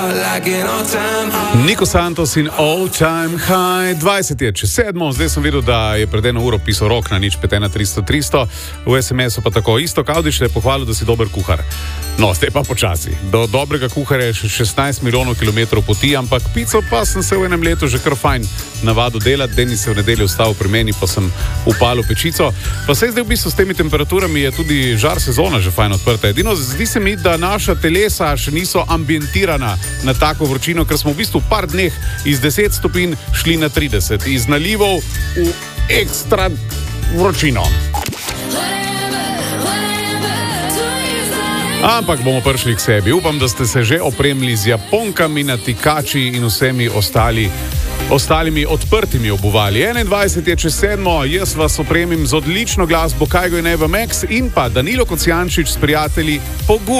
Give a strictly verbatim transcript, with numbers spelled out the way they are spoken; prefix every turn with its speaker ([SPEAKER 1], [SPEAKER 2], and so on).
[SPEAKER 1] Nico Santos in All Time High, dvajset je čez sedmo, zdaj sem videl, da je pred eno uro pisal Rok na nič pet ena tristo tristo, v es em esu pa tako isto, Kaudiš je pohvalil, da si dober kuhar. No, zdaj pa počasi. Do dobrega kuharja je še šestnajst milijonov kilometrov poti, ampak pico pa sem se v enem letu že kar fajn navadil delati. Denis se v nedeljo vstal pri meni, pa sem upalil pečico. Pa se zdaj v bistvu s temi temperaturami je tudi žar sezona že fajn odprta. Edino zdi se mi, da naša telesa še niso ambientirana na tako vročino, ker smo v bistvu v par dneh iz deset stopinj šli na trideset, iz nalivov v ekstra vročino. Ampak bomo prišli k sebi. Upam, da ste se že opremili z japonkami, natikači in vsemi ostali, ostalimi odprtimi obuvali. enaindvajset je čez sedmo, jaz vas opremim z odlično glasbo Kajgo in Eva Max in pa Danilo Kocijančič s prijatelji Pogum.